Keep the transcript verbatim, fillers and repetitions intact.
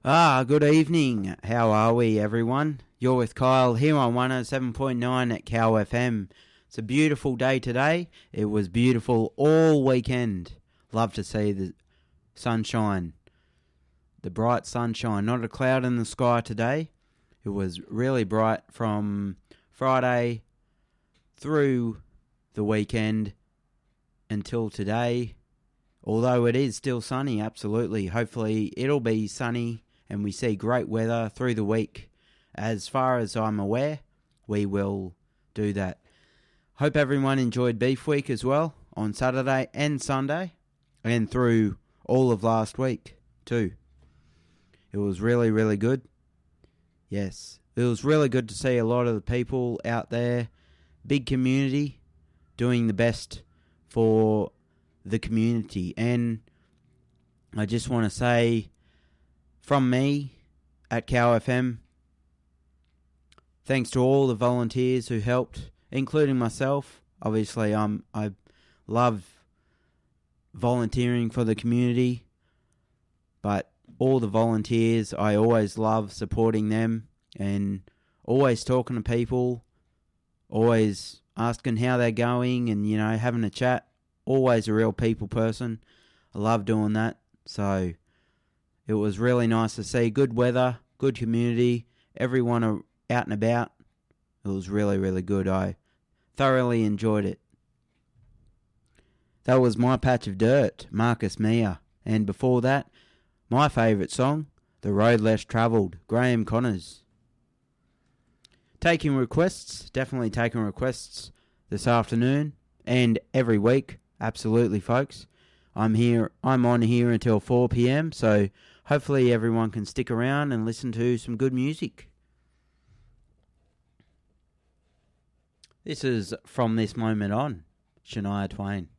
Ah, good evening. How are we, everyone? You're with Kyle here on one oh seven point nine at Cow F M. It's a beautiful day today. It was beautiful all weekend. Love to see the sunshine, the bright sunshine. Not a cloud in the sky today. It was really bright from Friday through the weekend until today. Although it is still sunny, absolutely. Hopefully it'll be sunny and we see great weather through the week. As far as I'm aware, we will do that. Hope everyone enjoyed Beef Week as well on Saturday and Sunday and through all of last week too. It was really, really good. Yes, it was really good to see a lot of the people out there, big community, doing the best for the community. And I just want to say from me at Cow F M, thanks to all the volunteers who helped, including myself. Obviously, um, I love volunteering for the community, but all the volunteers, I always love supporting them and always talking to people, always asking how they're going and, you know, having a chat. Always a real people person. I love doing that. So it was really nice to see good weather, good community, everyone out and about. It was really, really good. I thoroughly enjoyed it. That was My Patch of Dirt, Marcus Mia. And before that, my favourite song, The Road Less Travelled, Graham Connors. Taking requests, definitely taking requests this afternoon and every week. Absolutely, folks. I'm here. I'm on here until four p.m, so hopefully everyone can stick around and listen to some good music. This is From This Moment On, Shania Twain.